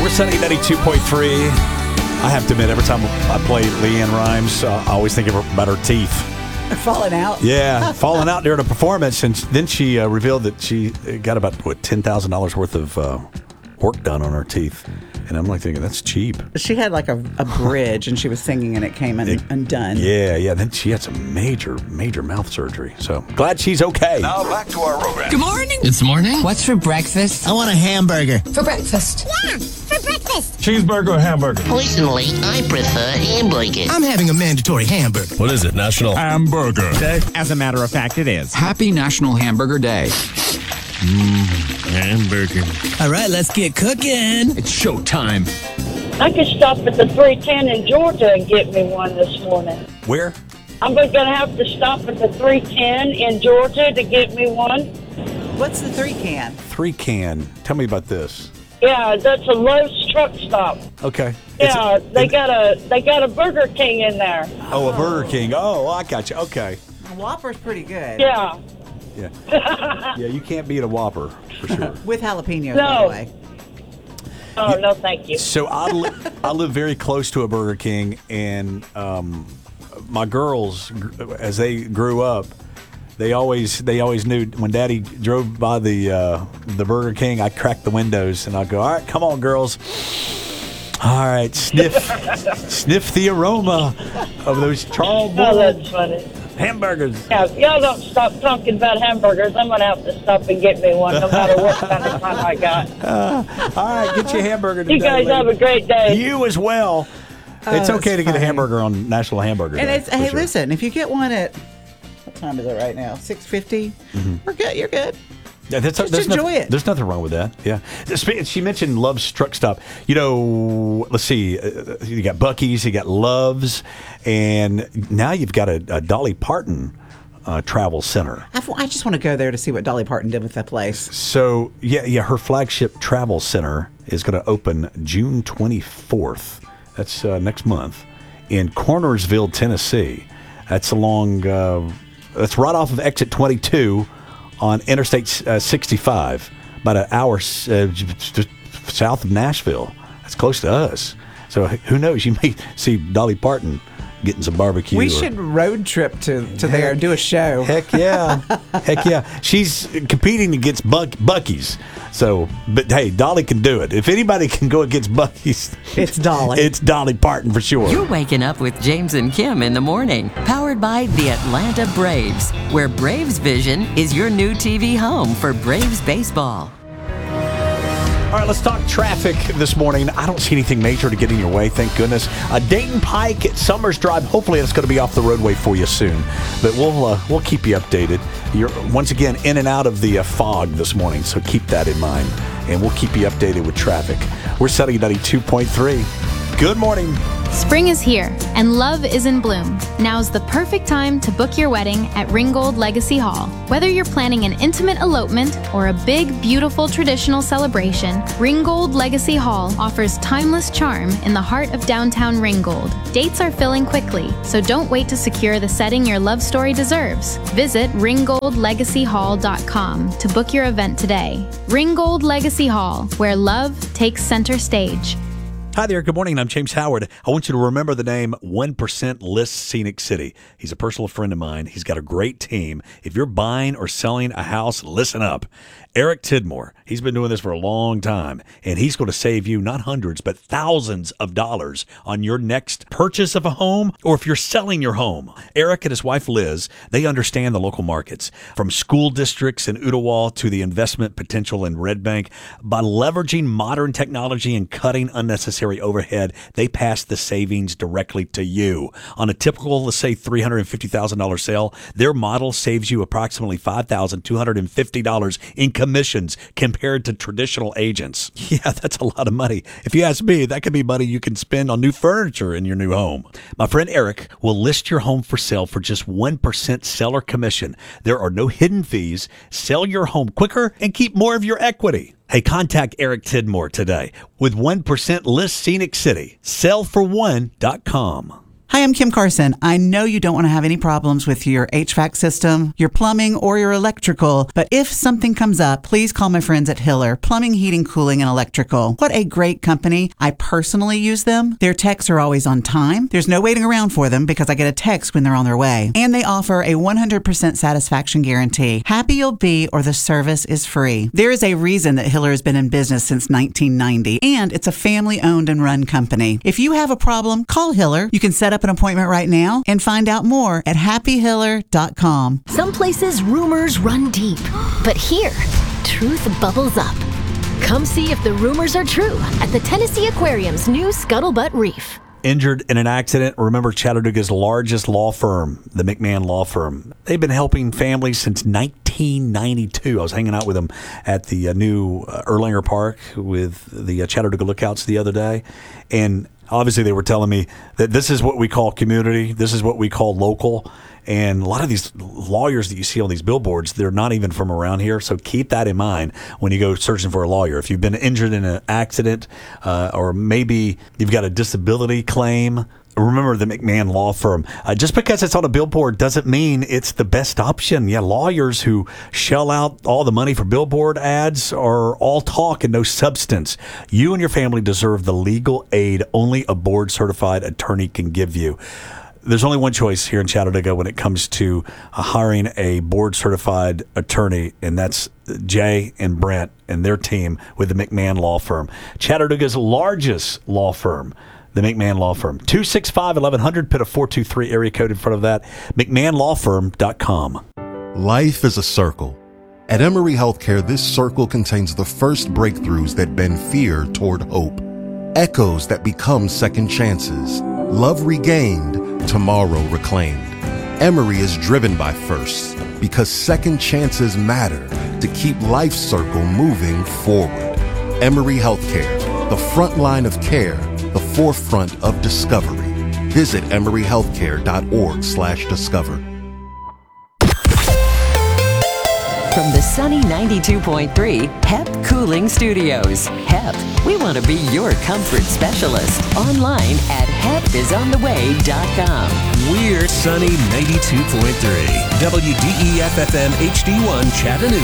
Sunny 92.3. I have to admit, every time I play Leanne Rimes, I always think about her teeth. Falling out? Yeah, falling out during a performance. And then she revealed that she got about, $10,000 worth of work done on her teeth. And I'm like thinking, that's cheap. She had like a bridge and she was singing and it came undone. Yeah. Then she had some major mouth surgery. So glad she's okay. Now back to our program. Good morning. It's morning. What's for breakfast? I want a hamburger. For breakfast. Yeah, for breakfast. Cheeseburger or hamburger? Personally, I prefer hamburger. I'm having a mandatory hamburger. What is it, National Hamburger Day? As a matter of fact, it is. Happy National Hamburger Day. Hamburger. All right, let's get cooking. It's showtime. I could stop at the 310 in Georgia and get me one this morning. Where? I'm going to have to stop at the 310 in Georgia to get me one. What's the 3-can? 3-can. Tell me about this. Yeah, that's a Lowe's truck stop. Okay. Yeah, they got a Burger King in there. Oh, a Burger King. Oh, I got you. Okay. A Whopper's pretty good. Yeah. Yeah, you can't beat a Whopper, for sure. With jalapenos, No. by the way. Oh, no, thank you. So I live very close to a Burger King, and my girls, as they grew up, they always knew when Daddy drove by the Burger King, I'd crack the windows and I'd go, all right, come on, girls. All right, sniff the aroma of those charred Oh, that's funny. hamburgers. Yeah, if y'all don't stop talking about hamburgers, I'm going to have to stop and get me one, no matter what kind of time I got. All right, get your hamburger today. You guys have a great day. You as well. It's that's okay to get a funny. hamburger on National Hamburger And Day. it's, hey, for sure. listen, if you get one at, what time is it right now? 6:50? We're good. You're good. Yeah, Just enjoy it. There's nothing wrong with that. Yeah. She mentioned Love's Truck Stop. Let's see. You got Buc-ee's, you got Love's, and now you've got a Dolly Parton travel center. I just want to go there to see what Dolly Parton did with that place. So, yeah, her flagship travel center is going to open June 24th. That's next month in Cornersville, Tennessee. That's that's right off of exit 22 on Interstate 65, about an hour south of Nashville. That's close to us. So who knows? You may see Dolly Parton getting some barbecue. We should road trip to there and do a show. Heck yeah. Heck yeah. She's competing against Buc-ee's. So, but hey, Dolly can do it. If anybody can go against Buc-ee's, It's Dolly. It's Dolly Parton for sure. You're waking up with James and Kim in the morning, powered by the Atlanta Braves, where Braves Vision is your new TV home for Braves baseball. All right, let's talk traffic this morning. I don't see anything major to get in your way, thank goodness. Dayton Pike at Summers Drive. Hopefully, it's going to be off the roadway for you soon. But we'll keep you updated. You're once again in and out of the fog this morning, so keep that in mind. And we'll keep you updated with traffic. We're Sunny 92.3. Good morning. Spring is here, and love is in bloom. Now's the perfect time to book your wedding at Ringgold Legacy Hall. Whether you're planning an intimate elopement or a big, beautiful traditional celebration, Ringgold Legacy Hall offers timeless charm in the heart of downtown Ringgold. Dates are filling quickly, so don't wait to secure the setting your love story deserves. Visit ringgoldlegacyhall.com to book your event today. Ringgold Legacy Hall, where love takes center stage. Hi there. Good morning. I'm James Howard. I want you to remember the name 1% List Scenic City. He's a personal friend of mine. He's got a great team. If you're buying or selling a house, listen up. Eric Tidmore, he's been doing this for a long time, and he's going to save you not hundreds, but thousands of dollars on your next purchase of a home, or if you're selling your home. Eric and his wife, Liz, they understand the local markets, from school districts in Ooltewah to the investment potential in Red Bank. By leveraging modern technology and cutting unnecessary overhead, they pass the savings directly to you. On a typical, let's say, $350,000 sale, their model saves you approximately $5,250 in commissions compared to traditional agents. Yeah, that's a lot of money. If you ask me, that could be money you can spend on new furniture in your new home. My friend Eric will list your home for sale for just 1% seller commission. There are no hidden fees. Sell your home quicker and keep more of your equity. Hey, contact Eric Tidmore today with 1% List Scenic City. Sellfor1.com. Hi, I'm Kim Carson. I know you don't want to have any problems with your HVAC system, your plumbing, or your electrical, but if something comes up, please call my friends at Hiller Plumbing, Heating, Cooling, and Electrical. What a great company. I personally use them. Their techs are always on time. There's no waiting around for them because I get a text when they're on their way. And they offer a 100% satisfaction guarantee. Happy you'll be or the service is free. There is a reason that Hiller has been in business since 1990, and it's a family-owned and run company. If you have a problem, call Hiller. You can set up an appointment right now and find out more at happyhiller.com. Some places rumors run deep, but here, truth bubbles up. Come see if the rumors are true at the Tennessee Aquarium's new Scuttlebutt Reef. Injured in an accident? Remember Chattanooga's largest law firm, the McMahon Law Firm. They've been helping families since 1992. I was hanging out with them at the new Erlanger Park with the Chattanooga Lookouts the other day, and obviously they were telling me that this is what we call community, this is what we call local, and a lot of these lawyers that you see on these billboards, they're not even from around here, so keep that in mind when you go searching for a lawyer. If you've been injured in an accident or maybe you've got a disability claim, remember the McMahon Law Firm. Just because it's on a billboard doesn't mean it's the best option. Yeah, lawyers who shell out all the money for billboard ads are all talk and no substance. You and your family deserve the legal aid only a board-certified attorney can give you. There's only one choice here in Chattanooga when it comes to hiring a board-certified attorney, and that's Jay and Brent and their team with the McMahon Law Firm. Chattanooga's largest law firm, the McMahon Law Firm. 265-1100, put a 423 area code in front of that. McMahonLawFirm.com. Life is a circle. At Emory Healthcare, this circle contains the first breakthroughs that bend fear toward hope. Echoes that become second chances. Love regained, tomorrow reclaimed. Emory is driven by firsts because second chances matter to keep life's circle moving forward. Emory Healthcare, the front line of care, the forefront of discovery. Visit emoryhealthcare.org/discover. From the sunny 92.3 HEP Cooling Studios. HEP, we want to be your comfort specialist. Online at hepisontheway.com. We're sunny 92.3 WDEF FM HD1 Chattanooga.